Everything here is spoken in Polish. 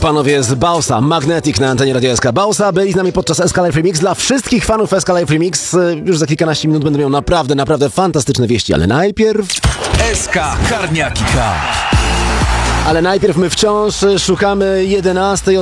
Panowie z Bausa, Magnetic na antenie Radio SK. Bausa byli z nami podczas SK Live Remix. Dla wszystkich fanów SK Live Remix już za kilkanaście minut będę miał naprawdę fantastyczne wieści, ale najpierw... SK Karniaki K. Ale najpierw my wciąż szukamy 11